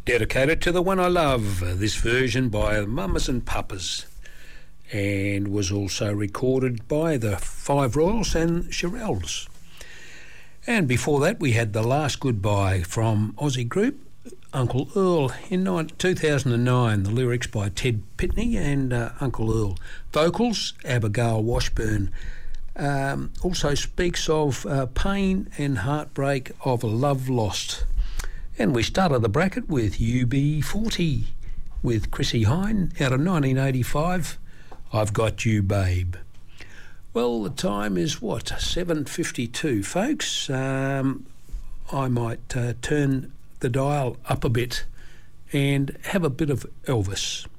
Dedicated to the one I love, this version by Mamas and Papas, and was also recorded by the Five Royals and Shirelles. And before that we had The Last Goodbye from Aussie group Uncle Earl in 2009, the lyrics by Ted Pitney and Uncle Earl. Vocals, Abigail Washburn. Also speaks of pain and heartbreak of a love lost. And we started the bracket with UB40 with Chrissie Hynde out of 1985, I've Got You Babe. Well, the time is, 7:52, folks. I might turn the dial up a bit and have a bit of Elvis.